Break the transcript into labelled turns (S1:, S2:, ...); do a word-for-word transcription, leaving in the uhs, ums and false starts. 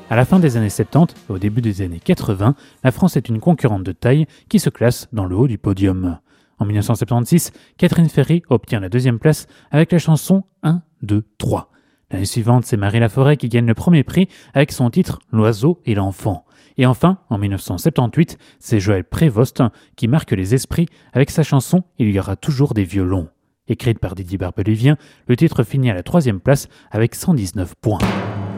S1: À la fin des années soixante-dix et au début des années quatre-vingts, la France est une concurrente de taille qui se classe dans le haut du podium. En dix-neuf cent soixante-seize, Catherine Ferry obtient la deuxième place avec la chanson un, deux, trois. L'année suivante, c'est Marie Laforêt qui gagne le premier prix avec son titre « L'oiseau et l'enfant ». Et enfin, en dix-neuf cent soixante-dix-huit, c'est Joël Prévost qui marque les esprits avec sa chanson « Il y aura toujours des violons ». Écrite par Didier Barbelivien, le titre finit à la troisième place avec cent dix-neuf points.